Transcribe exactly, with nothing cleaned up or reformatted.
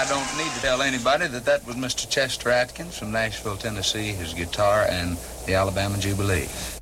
I don't need to tell anybody that that was Mister Chester Atkins from Nashville, Tennessee, his guitar and the Alabama Jubilee.